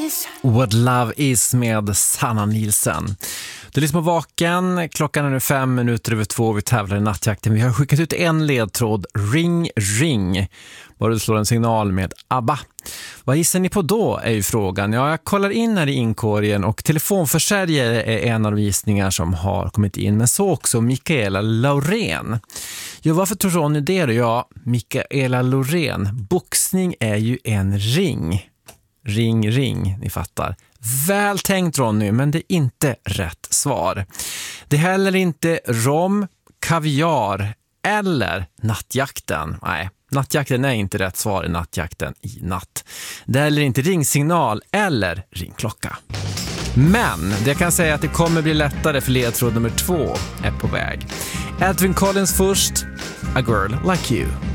What Love Is med Sanna Nielsen. Du lyssnar på Vaken, klockan är nu 2:05. Vi tävlar i nattjakten. Vi har skickat ut en ledtråd, ring, ring. Bara du slår en signal med ABBA. Vad gissar ni på då är ju frågan. Ja, jag kollar in här i inkorgen och telefonförsäljare är en av de gissningar som har kommit in. Men så också Mikaela Laurén. Ja, varför tror Ronny det då? Ja, Mikaela Laurén. Boxning är ju en ring. Ring, ring, ni fattar. Väl tänkt Ronny, men det är inte rätt svar. Det är heller inte rom, kaviar eller nattjakten. Nej, nattjakten är inte rätt svar i nattjakten i natt. Det är heller inte ringsignal eller ringklocka. Men det kan säga att det kommer bli lättare för ledtråd nummer 2 är på väg. Edwin Collins först, A Girl Like You.